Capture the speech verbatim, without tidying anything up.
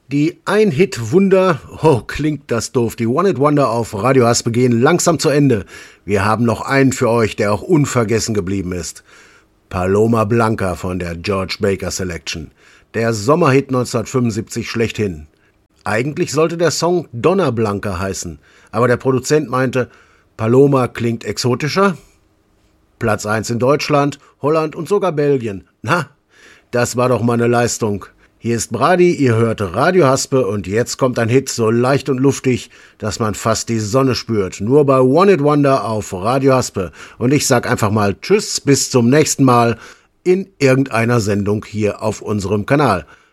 Die Ein-Hit-Wunder, oh, klingt das doof, die One-Hit-Wonder auf Radio Haspe gehen langsam zu Ende. Wir haben noch einen für euch, der auch unvergessen geblieben ist. Paloma Blanca von der George Baker Selection. Der Sommerhit neunzehnhundertfünfundsiebzig schlechthin. Eigentlich sollte der Song Donna Blanca heißen, aber der Produzent meinte, Paloma klingt exotischer. Platz eins in Deutschland, Holland und sogar Belgien. Na, das war doch mal eine Leistung. Hier ist Brady, ihr hört Radio Haspe und jetzt kommt ein Hit so leicht und luftig, dass man fast die Sonne spürt. Nur bei One Hit Wonder auf Radio Haspe. Und ich sag einfach mal Tschüss, bis zum nächsten Mal in irgendeiner Sendung hier auf unserem Kanal.